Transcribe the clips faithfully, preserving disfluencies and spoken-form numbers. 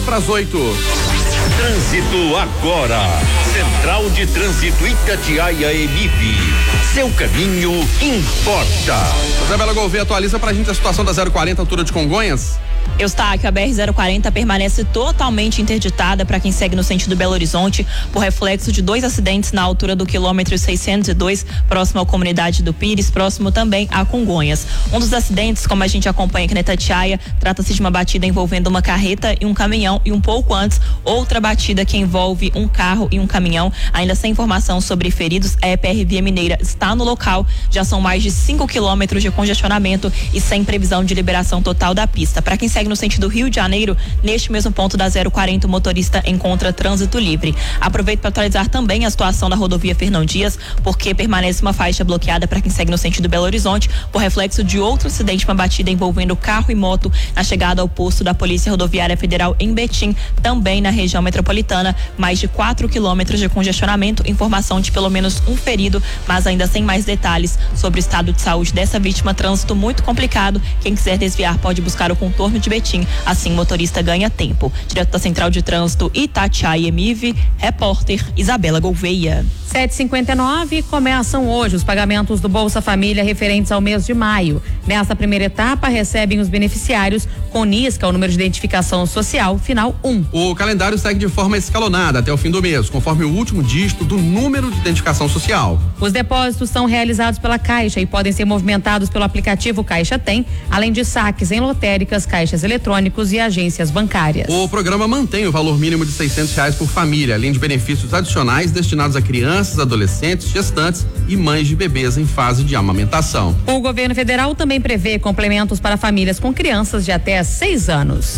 para as oito. Trânsito agora. Central de Trânsito Itatiaia Emif. Seu caminho importa. Isabela Gouveia, atualiza pra gente a situação da zero quarenta, altura de Congonhas. Eustáquio, a B R zero quarenta permanece totalmente interditada para quem segue no sentido Belo Horizonte, por reflexo de dois acidentes na altura do quilômetro seiscentos e dois, próximo à comunidade do Pires, próximo também a Congonhas. Um dos acidentes, como a gente acompanha aqui na Itatiaia, trata-se de uma batida envolvendo uma carreta e um caminhão, e um pouco antes, outra batida que envolve um carro e um caminhão. Ainda sem informação sobre feridos, a E P R Via Mineira está no local. Já são mais de cinco quilômetros de congestionamento e sem previsão de liberação total da pista. Para quem segue no sentido Rio de Janeiro, neste mesmo ponto da zero quarenta, o motorista encontra trânsito livre. Aproveito para atualizar também a situação da rodovia Fernão Dias, porque permanece uma faixa bloqueada para quem segue no sentido Belo Horizonte, por reflexo de outro acidente, uma batida envolvendo carro e moto na chegada ao posto da Polícia Rodoviária Federal em Betim, também na região metropolitana. Mais de quatro quilômetros de congestionamento, informação de pelo menos um ferido, mas ainda sem mais detalhes sobre o estado de saúde dessa vítima. Trânsito muito complicado. Quem quiser desviar pode buscar o contorno de Betim, assim o motorista ganha tempo. Direto da Central de Trânsito Itatiaia Emive, repórter Isabela Gouveia. sete e cinquenta e nove, começam hoje os pagamentos do Bolsa Família referentes ao mês de maio. Nesta primeira etapa, recebem os beneficiários com NISCA, o número de identificação social, final um. O calendário segue de forma escalonada até o fim do mês, conforme o último dígito do número de identificação social. Os depósitos são realizados pela Caixa e podem ser movimentados pelo aplicativo Caixa Tem, além de saques em lotéricas, caixas eletrônicos e agências bancárias. O programa mantém o valor mínimo de seiscentos reais por família, além de benefícios adicionais destinados a crianças, adolescentes, gestantes e mães de bebês em fase de amamentação. O governo federal também prevê complementos para famílias com crianças de até seis anos.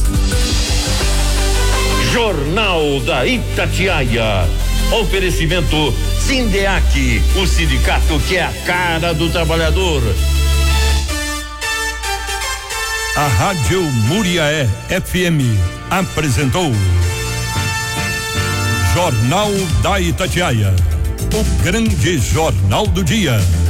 Jornal da Itatiaia. Oferecimento Sindeac, o sindicato que é a cara do trabalhador. A Rádio Muriaé F M apresentou Jornal da Itatiaia, o grande jornal do dia.